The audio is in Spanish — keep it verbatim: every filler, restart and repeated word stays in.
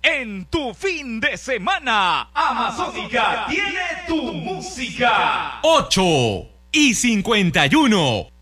en tu fin de semana. Amazónica tiene tu música. ocho y cincuenta y uno.